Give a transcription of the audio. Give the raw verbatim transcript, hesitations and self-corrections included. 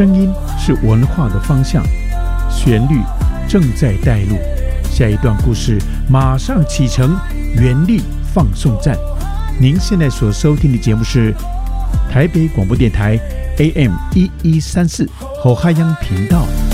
声音是文化的方向，旋律正在带路。下一段故事马上启程，原力放送站。您现在所收听的节目是台北广播电台 A M 一一三四 后海洋频道。